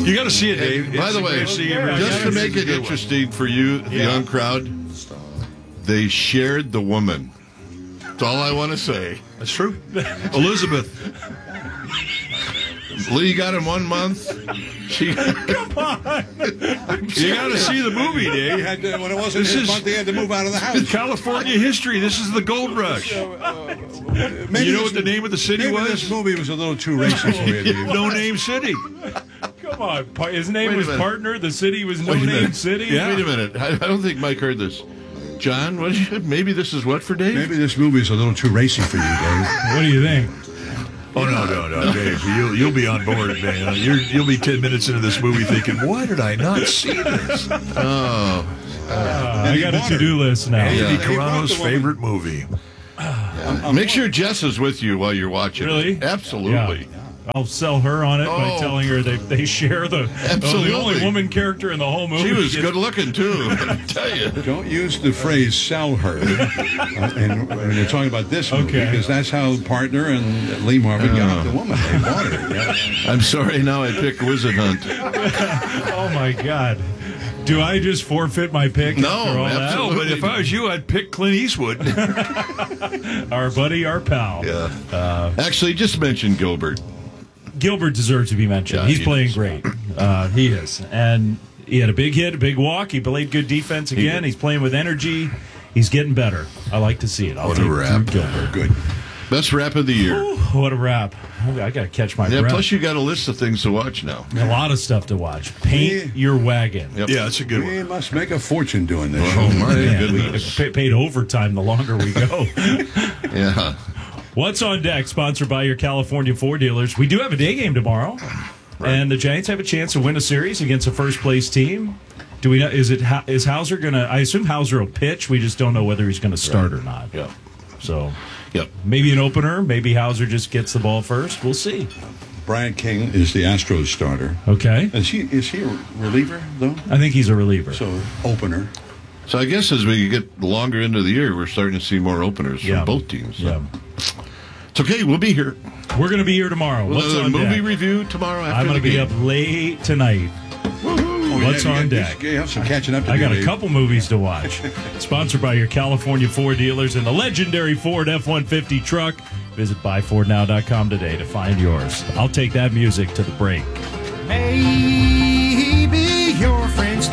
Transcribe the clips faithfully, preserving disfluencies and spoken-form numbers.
You got to see it, Dave. Hey, by It's the a way, great scene. yeah, just Yeah, to it's make a it good one. interesting for you, the Yeah. young crowd, they shared the woman. That's all I want to say. That's true. Elizabeth. Lee got him one month. She, Come on. You got to see the movie, Dave. He had to, when it wasn't This his is- month, he had to move out of the house. California history. This is the gold rush. Maybe You know this- what the name of the city maybe was? this movie was a little too racy for you. Dave. No Name City. Come on. Pa- His name Wait a was minute. Partner. The city was No Wait a Name minute. City. Yeah. Wait a minute. I, I don't think Mike heard this. John, what did you, maybe this is what for Dave? Maybe this movie is a little too racy for you, Dave. What do you think? Oh, no, no, no, Dave. You'll, you'll be on board, man. You're, you'll be ten minutes into this movie thinking, why did I not see this? Oh, Uh, I got a to-do list now. Andy He bought Carano's the woman. favorite movie. make sure Jess is with you while you're watching. Really? It. Absolutely. Yeah. I'll sell her on it by Oh. telling her they, they share the, Absolutely. the only woman character in the whole movie. She was gets- good looking too. I tell you. Don't use the phrase "sell her" uh, and when you're talking about this movie, Okay. because that's how Partner and Lee Marvin got the woman. They bought her. Yeah. I'm sorry. Now I picked Wizard Hunt. Oh, my God. Do I just forfeit my pick No, after all that? No, but if I was you, I'd pick Clint Eastwood. Our buddy, our pal. Yeah. Actually, just mention Gilbert. Gilbert deserves to be mentioned. Yeah, He's he playing does. great. Uh, he is. And he had a big hit, a big walk. He played good defense again. did. He's playing with energy. He's getting better. I like to see it. I'll What a take wrap. Drew Gilbert. Good. Best rap of the year. Ooh, what a wrap. I got to catch my Yeah. breath. Plus, you got a list of things to watch now. A lot of stuff to watch. Paint your wagon. Yep. Yeah, it's a good one. We must make a fortune doing this. Oh my Man, we goodness. pa- paid overtime the longer we go. Yeah. What's on deck? Sponsored by your California Ford dealers. We do have a day game tomorrow, and the Giants have a chance to win a series against a first place team. Do we know? Is it is Hauser going to? I assume Hauser will pitch. We just don't know whether he's going to start or not. Yeah. So Yep. maybe an opener. Maybe Hauser just gets the ball first. We'll see. Brian King is the Astros starter. Okay. Is he is he a reliever though? I think he's a reliever. So opener. So I guess as we get longer into the year, we're starting to see more openers Yeah. from both teams. So. Yeah. It's okay. We'll be here. We're going to be here tomorrow. We'll What's do a on movie deck? review tomorrow after I'm going the to be game. up late tonight. What's yeah, on you got- deck? You have some catching up to I do. got a Dave. couple movies to watch. Sponsored by your California Ford dealers and the legendary Ford F one fifty truck. Visit buy ford now dot com today to find yours. I'll take that music to the break. Maybe your friends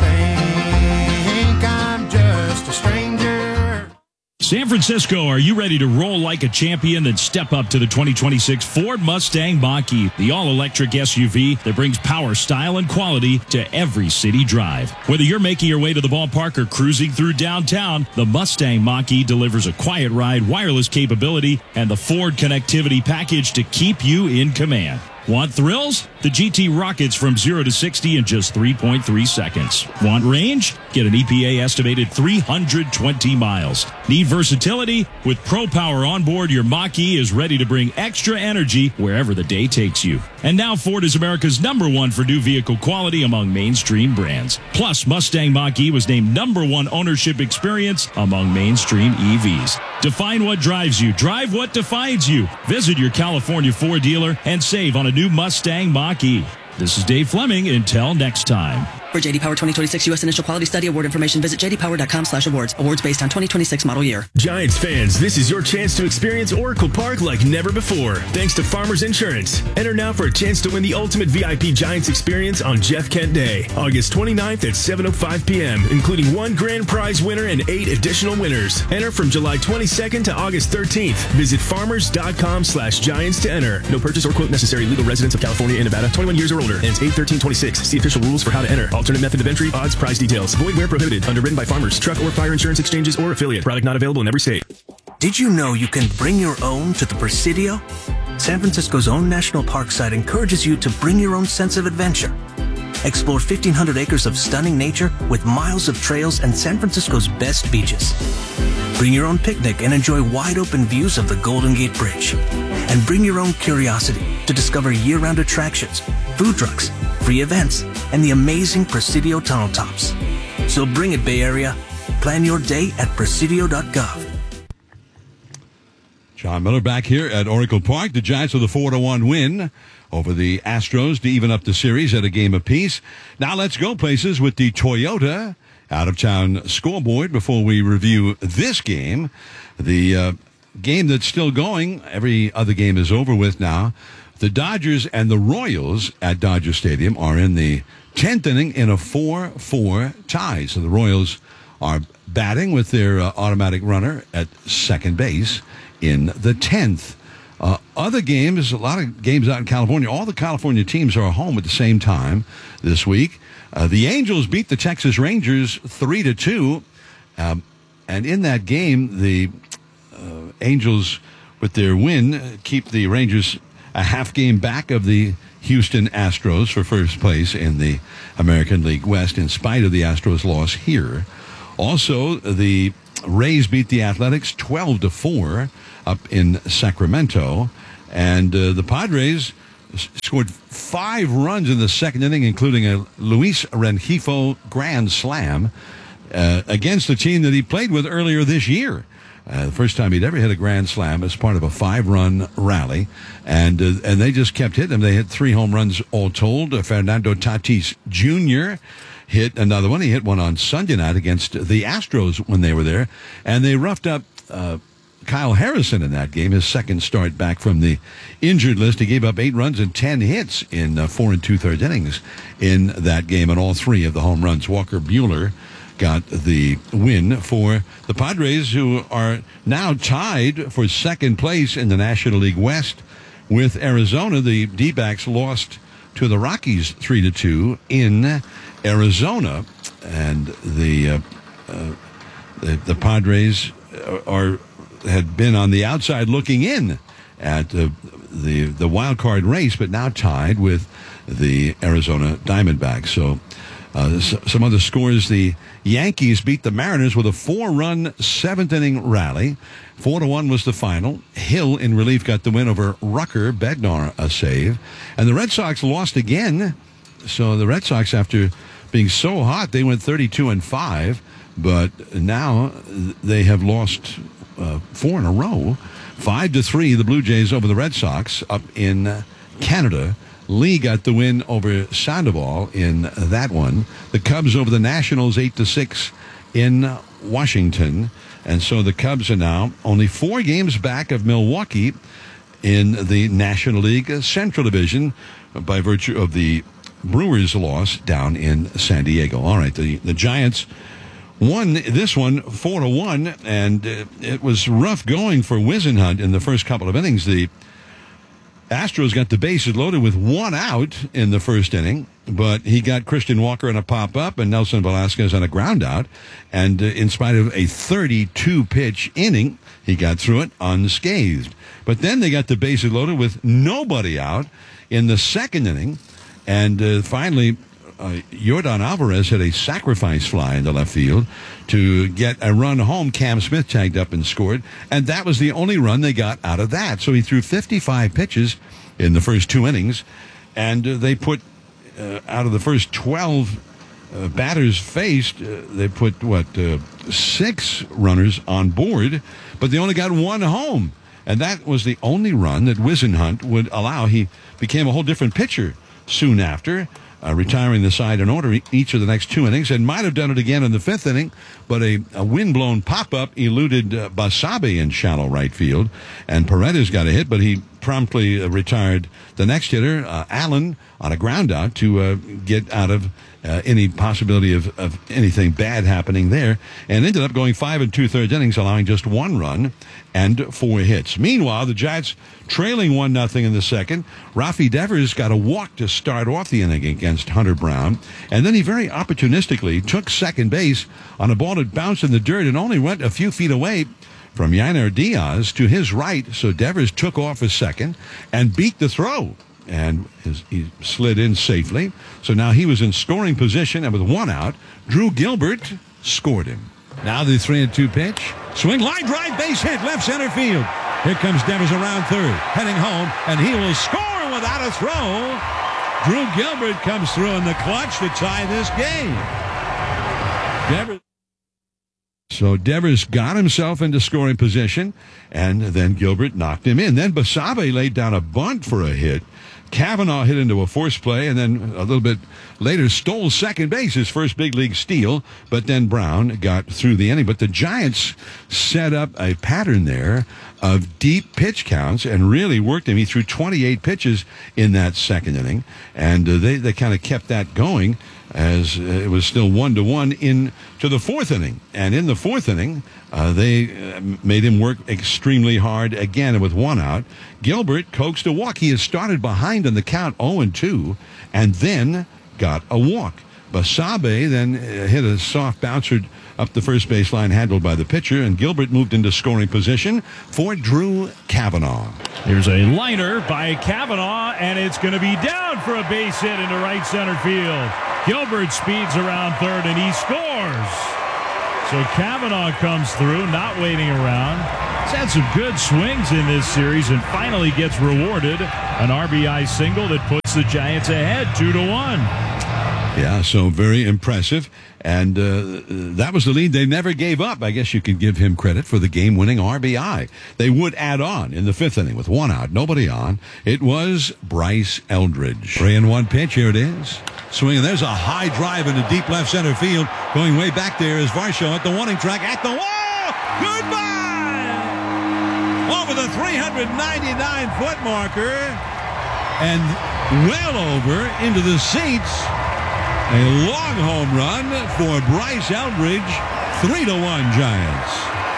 think I'm just a stranger. San Francisco, are you ready to roll like a champion? Then step up to the twenty twenty-six Ford Mustang Mach-E, the all-electric S U V that brings power, style, and quality to every city drive. Whether you're making your way to the ballpark or cruising through downtown, the Mustang Mach-E delivers a quiet ride, wireless capability, and the Ford connectivity package to keep you in command. Want thrills? The G T rockets from zero to sixty in just three point three seconds. Want range? Get an E P A estimated three hundred twenty miles. Need versatility? With Pro Power on board, your Mach-E is ready to bring extra energy wherever the day takes you. And now Ford is America's number one for new vehicle quality among mainstream brands. Plus, Mustang Mach-E was named number one ownership experience among mainstream E Vs. Define what drives you. Drive what defines you. Visit your California Ford dealer and save on a new Mustang Mach-E. This is Dave Fleming. Until next time. For J D Power twenty twenty-six U S Initial Quality Study Award information, visit j d power dot com slash awards. Awards based on twenty twenty-six model year. Giants fans, this is your chance to experience Oracle Park like never before, thanks to Farmers Insurance. Enter now for a chance to win the ultimate V I P Giants experience on Jeff Kent Day, August twenty-ninth at seven oh five p.m., including one grand prize winner and eight additional winners. Enter from July twenty-second to August thirteenth. Visit farmers dot com slash giants to enter. No purchase or quote necessary. Legal residents of California and Nevada, twenty-one years or older. Ends eight thirteen twenty-six. See official rules for how to enter. Alternate method of entry, odds, prize details. Void where prohibited. Underwritten by Farmers, Truck or Fire Insurance Exchanges or affiliate. Product not available in every state. Did you know you can bring your own to the Presidio? San Francisco's own national park site encourages you to bring your own sense of adventure. Explore fifteen hundred acres of stunning nature with miles of trails and San Francisco's best beaches. Bring your own picnic and enjoy wide open views of the Golden Gate Bridge. And bring your own curiosity to discover year-round attractions, food trucks, free events, and the amazing Presidio tunnel tops. So bring it, Bay Area. Plan your day at presidio dot gov. John Miller back here at Oracle Park. The Giants with a four to one win over the Astros to even up the series at a game apiece. Now let's go places with the Toyota out-of-town scoreboard before we review this game. The uh, game that's still going, every other game is over with now. The Dodgers and the Royals at Dodger Stadium are in the tenth inning in a four four tie. So the Royals are batting with their uh, automatic runner at second base in the tenth. Uh, other games, a lot of games out in California. All the California teams are home at the same time this week. Uh, the Angels beat the Texas Rangers three to two. Um, and in that game, the uh, Angels, with their win, keep the Rangers a half game back of the Houston Astros for first place in the American League West, in spite of the Astros' loss here. Also, the Rays beat the Athletics twelve to four up in Sacramento, and uh, the Padres scored five runs in the second inning, including a Luis Rengifo grand slam uh, against the team that he played with earlier this year. Uh, the first time he'd ever hit a grand slam as part of a five-run rally, and uh, and they just kept hitting him. They hit three home runs all told. Uh, Fernando Tatis Junior hit another one. He hit one on Sunday night against the Astros when they were there, and they roughed up uh, Kyle Harrison in that game, his second start back from the injured list. He gave up eight runs and ten hits in uh, four and two-thirds innings in that game, and all three of the home runs. Walker Buehler got the win for the Padres, who are now tied for second place in the National League West with Arizona. The D-backs lost to the Rockies three to two in Arizona, and the uh, uh, the, the Padres are had been on the outside looking in at uh, the the wild card race, but now tied with the Arizona Diamondbacks. So uh, some other scores: the Yankees beat the Mariners with a four-run seventh-inning rally. Four to one was the final. Hill in relief got the win over Rucker. Bednar a save, and the Red Sox lost again. So the Red Sox, after being so hot, they went thirty-two and five, but now they have lost uh, four in a row. Five to three, the Blue Jays over the Red Sox up in Canada. Lee got the win over Sandoval in that one. The Cubs over the Nationals eight to six in Washington. And so the Cubs are now only four games back of Milwaukee in the National League Central Division by virtue of the Brewers' loss down in San Diego. All right, the, the Giants won this one four to one, and uh, it was rough going for Wisenhunt in the first couple of innings. The Astros got the bases loaded with one out in the first inning, but he got Christian Walker on a pop-up and Nelson Velasquez on a ground-out, and uh, in spite of a thirty-two pitch inning, he got through it unscathed. But then they got the bases loaded with nobody out in the second inning, and uh, finally uh, Yordan Alvarez hit a sacrifice fly into left field to get a run home. Cam Smith tagged up and scored, and that was the only run they got out of that. So he threw fifty-five pitches in the first two innings, and uh, they put, uh, out of the first twelve uh, batters faced, uh, they put, what, uh, six runners on board, but they only got one home. And that was the only run that Wisenhunt would allow. He became a whole different pitcher soon after, uh, retiring the side in order each of the next two innings, and might have done it again in the fifth inning, but a, a wind-blown pop-up eluded uh, Basabe in shallow right field, and Paredes got a hit, but he promptly uh, retired the next hitter, uh, Allen, on a ground-out to uh, get out of uh, any possibility of, of anything bad happening there, and ended up going five and two-thirds innings, allowing just one run and four hits. Meanwhile, the Giants trailing one nothing in the second. Rafi Devers got a walk to start off the inning against Hunter Brown, and then he very opportunistically took second base on a ball that bounced in the dirt and only went a few feet away from Yainer Diaz to his right. So Devers took off his second and beat the throw, and his, he slid in safely. So now he was in scoring position, and with one out, Drew Gilbert scored him. Now the three and two pitch. Swing, line drive, base hit, left center field. Here comes Devers around third, heading home, and he will score without a throw. Drew Gilbert comes through in the clutch to tie this game. Devers So Devers got himself into scoring position, and then Gilbert knocked him in. Then Basabe laid down a bunt for a hit. Kavanaugh hit into a force play, and then a little bit later stole second base, his first big league steal, but then Brown got through the inning. But the Giants set up a pattern there of deep pitch counts and really worked him. He threw twenty-eight pitches in that second inning, and uh, they, they kind of kept that going as uh, it was still one to one into the fourth inning. And in the fourth inning, uh, they uh, made him work extremely hard again. And with one out, Gilbert coaxed a walk. He had started behind on the count oh and two and then got a walk. Basabe then uh, hit a soft bouncer up the first baseline handled by the pitcher, and Gilbert moved into scoring position for Drew Kavanaugh. Here's a liner by Kavanaugh, and it's going to be down for a base hit into right center field. Gilbert speeds around third, and he scores. So Kavanaugh comes through, not waiting around. He's had some good swings in this series and finally gets rewarded. An R B I single that puts the Giants ahead two to one. Yeah, so very impressive. And uh, that was the lead they never gave up. I guess you could give him credit for the game-winning R B I. They would add on in the fifth inning with one out, nobody on. It was Bryce Eldridge. Three and one pitch, here it is. Swinging, there's a high drive into deep left center field. Going way back there is Varsho at the warning track, at the wall. Goodbye! Over the three hundred ninety-nine foot marker and well over into the seats. A long home run for Bryce Eldridge, three to one Giants.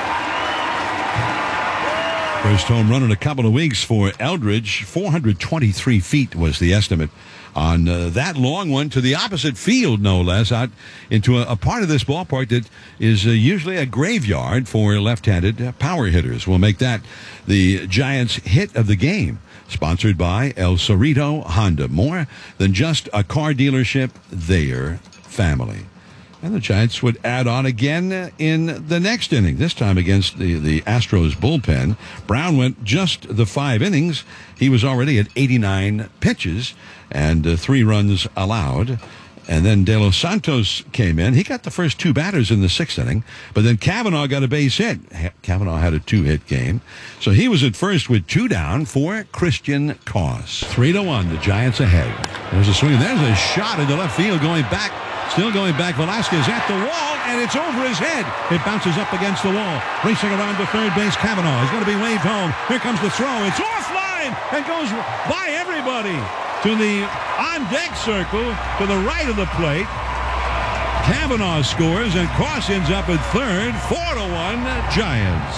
First home run in a couple of weeks for Eldridge. four hundred twenty-three feet was the estimate on uh, that long one to the opposite field, no less, out into a, a part of this ballpark that is uh, usually a graveyard for left-handed uh, power hitters. We'll make that the Giants' hit of the game. Sponsored by El Cerrito Honda. More than just a car dealership, their family. And the Giants would add on again in the next inning, this time against the, the Astros bullpen. Brown went just the five innings. He was already at eighty-nine pitches and uh, three runs allowed. And then De Los Santos came in. He got the first two batters in the sixth inning, but then Kavanaugh got a base hit. Kavanaugh had a two-hit game. So he was at first with two down for Christian Koss. Three to one, the Giants ahead. There's a swing. There's a shot into left field going back. Still going back. Velasquez at the wall, and it's over his head. It bounces up against the wall. Racing around to third base, Kavanaugh is going to be waved home. Here comes the throw. It's offline and goes by everybody to the on-deck circle to the right of the plate. Kavanaugh scores, and Koss ends up at third. Four to one Giants.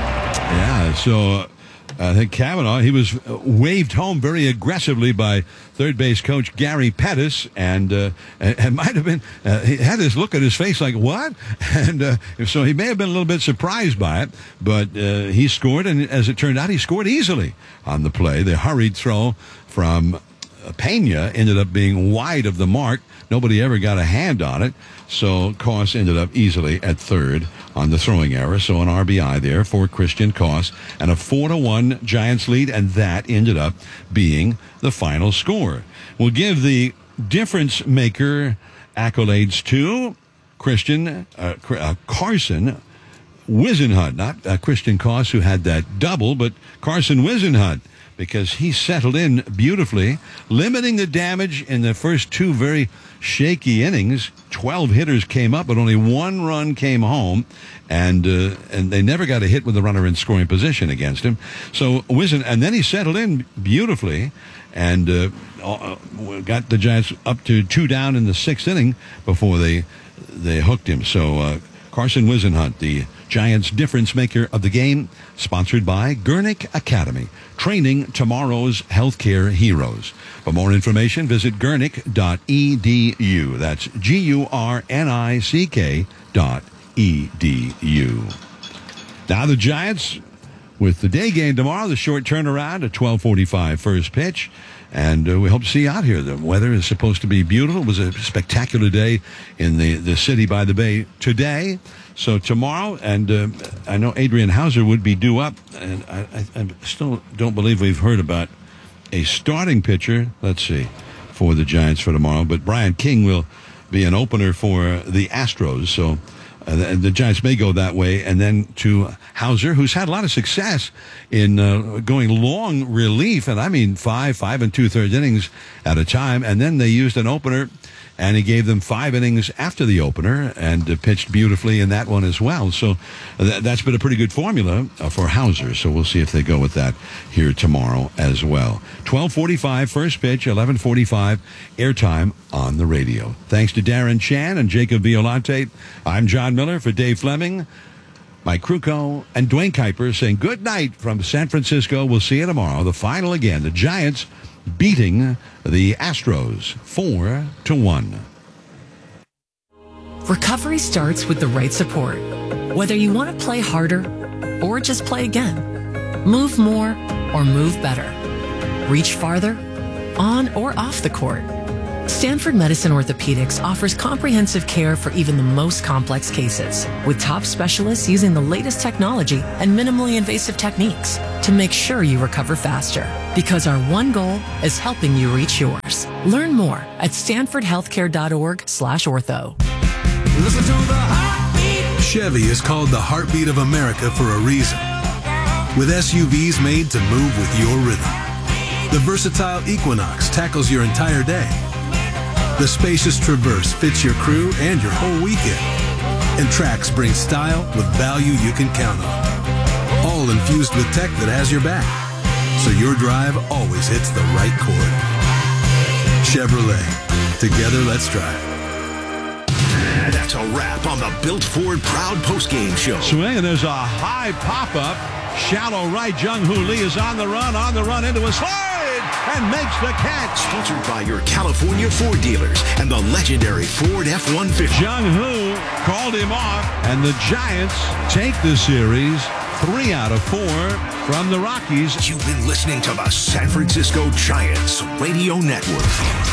Yeah, so I think Kavanaugh, he was waved home very aggressively by third base coach Gary Pettis, and uh, it might have been, uh, he had this look at his face like, what? And uh, so he may have been a little bit surprised by it, but uh, he scored, and as it turned out, he scored easily on the play. The hurried throw from Pena ended up being wide of the mark. Nobody ever got a hand on it, so Koss ended up easily at third on the throwing error. So an R B I there for Christian Koss, and a four to one Giants lead, and that ended up being the final score. We'll give the difference maker accolades to Christian uh, uh, Carson Whisenhunt, not uh, Christian Koss, who had that double, but Carson Whisenhunt, because he settled in beautifully, limiting the damage in the first two very shaky innings. Twelve hitters came up, but only one run came home, and uh, and they never got a hit with the runner in scoring position against him. So Wizen, and then he settled in beautifully, and uh, got the Giants up to two down in the sixth inning before they they hooked him. So uh, Carson Whisenhunt, the Giants difference maker of the game, sponsored by Gurnick Academy, training tomorrow's healthcare heroes. For more information, visit gurnick dot e d u. That's G U R N I C K dot E D U. Now the Giants, with the day game tomorrow, the short turnaround at twelve forty-five first pitch. And uh, we hope to see you out here. The weather is supposed to be beautiful. It was a spectacular day in the, the city by the bay today. So tomorrow, and uh, I know Adrian Hauser would be due up, and I, I, I still don't believe we've heard about a starting pitcher, let's see, for the Giants for tomorrow. But Brian King will be an opener for the Astros. So Uh, the Giants may go that way, and then to Hauser, who's had a lot of success in uh, going long relief, and I mean five, five and two-thirds innings at a time, and then they used an opener, and he gave them five innings after the opener and uh, pitched beautifully in that one as well. So uh, th- that's been a pretty good formula uh, for Hauser, so we'll see if they go with that here tomorrow as well. twelve forty-five, first pitch, eleven forty-five, airtime on the radio. Thanks to Darren Chan and Jacob Violante. I'm John Miller for Dave Fleming, Mike Krukow, and Dwayne Kuiper saying good night from San Francisco. We'll see you tomorrow. The final again, the Giants beating the Astros four to one. Recovery starts with the right support. Whether you want to play harder or just play again, move more or move better, reach farther, on or off the court. Stanford Medicine Orthopedics offers comprehensive care for even the most complex cases, with top specialists using the latest technology and minimally invasive techniques to make sure you recover faster. Because our one goal is helping you reach yours. Learn more at stanford healthcare dot org slash ortho. Listen to the heartbeat. Chevy is called the heartbeat of America for a reason. With S U Vs made to move with your rhythm. The versatile Equinox tackles your entire day. The spacious Traverse fits your crew and your whole weekend. And Trax brings style with value you can count on. All infused with tech that has your back, so your drive always hits the right chord. Chevrolet. Together, let's drive. That's a wrap on the Built Ford Proud Postgame Show. Swing, and there's a high pop-up. Shallow right, Jung Hoo Lee is on the run, on the run into a slide, and makes the catch. Sponsored by your California Ford dealers and the legendary Ford F one fifty. Jung Hoo called him off, and the Giants take the series three out of four from the Rockies. You've been listening to the San Francisco Giants Radio Network.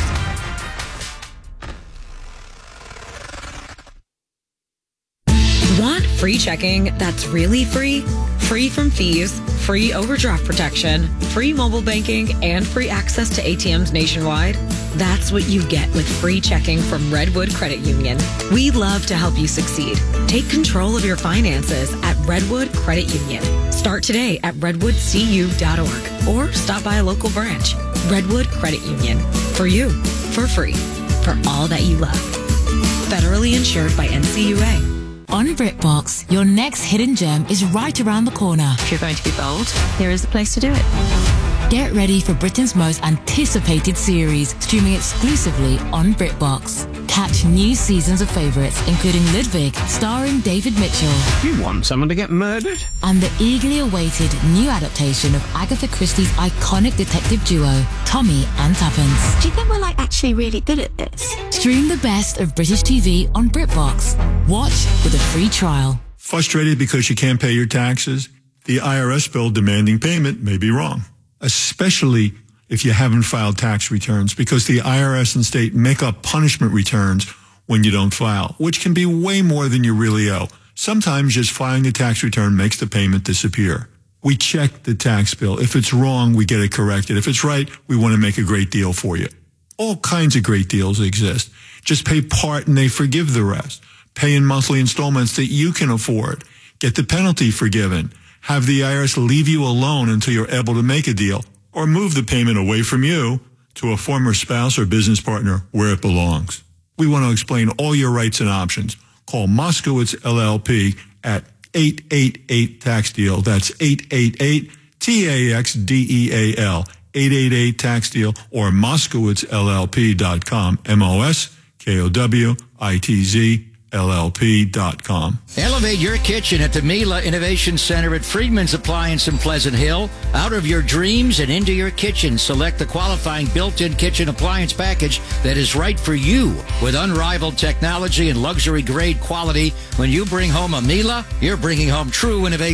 Want free checking that's really free? Free from fees, free overdraft protection, free mobile banking, and free access to A T Ms nationwide? That's what you get with free checking from Redwood Credit Union. We love to help you succeed. Take control of your finances at Redwood Credit Union. Start today at redwood c u dot org or stop by a local branch. Redwood Credit Union. For you, for free, for all that you love. Federally insured by N C U A. On BritBox, your next hidden gem is right around the corner. If you're going to be bold, here is the place to do it. Get ready for Britain's most anticipated series, streaming exclusively on BritBox. Catch new seasons of favourites, including Ludwig, starring David Mitchell. You want someone to get murdered? And the eagerly awaited new adaptation of Agatha Christie's iconic detective duo, Tommy and Tuppence. Do you think we're like actually really good at this? Stream the best of British T V on BritBox. Watch with a free trial. Frustrated because you can't pay your taxes? The I R S bill demanding payment may be wrong, especially if you haven't filed tax returns, because the I R S and state make up punishment returns when you don't file, which can be way more than you really owe. Sometimes just filing a tax return makes the payment disappear. We check the tax bill. If it's wrong, we get it corrected. If it's right, we want to make a great deal for you. All kinds of great deals exist. Just pay part and they forgive the rest. Pay in monthly installments that you can afford. Get the penalty forgiven. Have the I R S leave you alone until you're able to make a deal, or move the payment away from you to a former spouse or business partner where it belongs. We want to explain all your rights and options. Call Moskowitz L L P at eight eight eight tax deal. That's eight eight eight T A X D E A L, eight eight eight tax deal, or Moskowitz L L P dot com, M O S K O W I T Z L L P dot com. Elevate your kitchen at the Miele Innovation Center at Friedman's Appliance in Pleasant Hill. Out of your dreams and into your kitchen, select the qualifying built-in kitchen appliance package that is right for you. With unrivaled technology and luxury-grade quality, when you bring home a Miele, you're bringing home true innovation.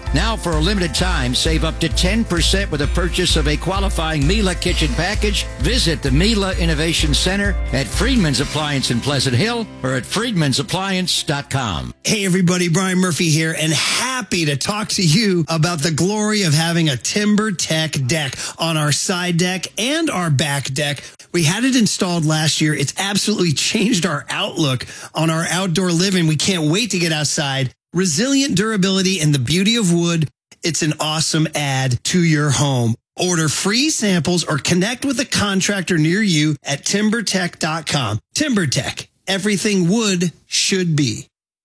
Now, for a limited time, save up to ten percent with a purchase of a qualifying Miele kitchen package. Visit the Miele Innovation Center at Friedman's Appliance in Pleasant Hill or at friedmans appliance dot com. Hey everybody, Brian Murphy here, and happy to talk to you about the glory of having a TimberTech deck on our side deck and our back deck. We had it installed last year. It's absolutely changed our outlook on our outdoor living. We can't wait to get outside. Resilient durability and the beauty of wood. It's an awesome add to your home. Order free samples or connect with a contractor near you at timber tech dot com. TimberTech, everything wood should be.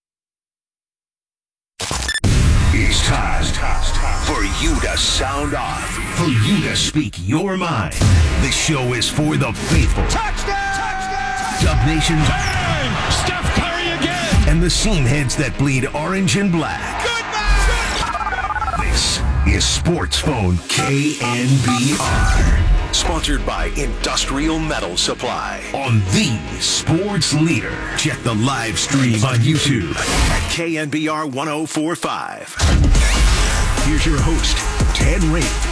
It's time for you to sound off, for you to speak your mind. This show is for the faithful. Touchdown! Touchdown! Dub Nation's Bang! Steph Curry again! And the seam heads that bleed orange and black. Goodbye! This is Sports Phone K N B R. Sponsored by Industrial Metal Supply on the Sports Leader. Check the live stream on YouTube at K N B R ten forty-five. Here's your host, Ted Ray.